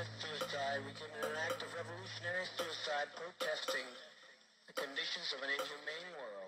mass suicide, we came in an act of revolutionary suicide protesting the conditions of an inhumane world.